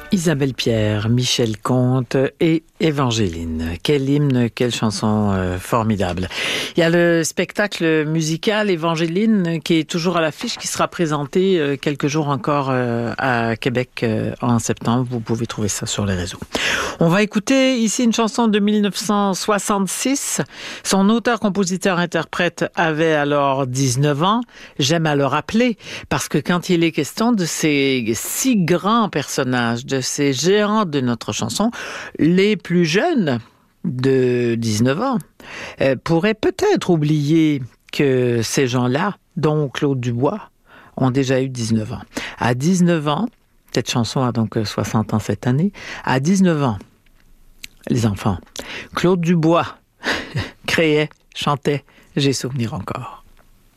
Isabelle Pierre, Michel Comte et Évangeline. Quel hymne, quelle chanson formidable. Il y a le spectacle musical Évangeline qui est toujours à l'affiche, qui sera présenté quelques jours encore à Québec en septembre. Vous pouvez trouver ça sur les réseaux. On va écouter ici une chanson de 1966. Son auteur, compositeur, interprète avait alors 19 ans. J'aime à le rappeler parce que quand il est question de ces si grands personnages, de ces géants de notre chanson, les plus jeunes de 19 ans pourraient peut-être oublier que ces gens-là, dont Claude Dubois, ont déjà eu 19 ans. À 19 ans, cette chanson a donc 60 ans cette année, à 19 ans, les enfants, Claude Dubois créait, chantait « J'ai souvenir encore ».